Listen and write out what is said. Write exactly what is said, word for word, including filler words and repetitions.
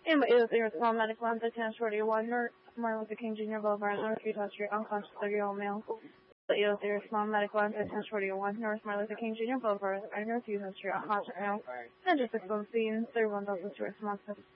And it was a small medical lens at ten forty-one North Martin Luther King Junior Boulevard, North Utah Street, unconscious thirty-year-old male. It was a small medical lens at ten forty-one North Martin Luther King Junior Boulevard, North Utah Street, unconscious male. And just six one scene, thirty-one thousand two responses.